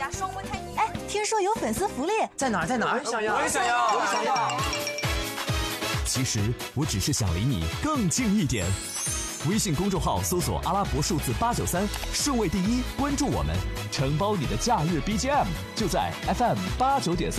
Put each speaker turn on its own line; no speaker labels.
加双胞胎礼。
哎，听说有粉丝福利，
在哪儿？
我也想要。
其实我只是想离你更近一点。微信公众号搜索阿拉伯数字893，顺位第一，关注我们，承包你的假日 BGM，就在FM89.3。